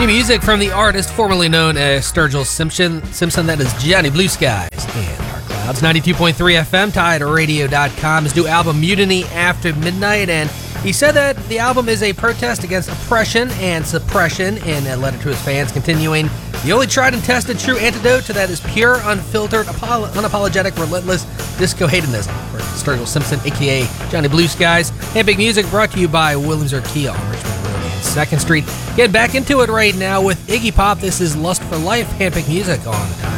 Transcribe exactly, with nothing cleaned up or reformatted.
New music from the artist formerly known as Sturgill Simpson. Simpson, that is Johnny Blue Skies and Dark Clouds. ninety-two point three F M, Tide Radio dot com. His new album, Mutiny After Midnight, and he said that the album is a protest against oppression and suppression in a letter to his fans, continuing, the only tried and tested true antidote to that is pure, unfiltered, apo- unapologetic, relentless disco hedonism. For Sturgill Simpson, a k a. Johnny Blue Skies. Handpicked music brought to you by Williams Urquilla on Richmond Road and second Street. Getting back into it right now with Iggy Pop. This is Lust for Life, handpicked music on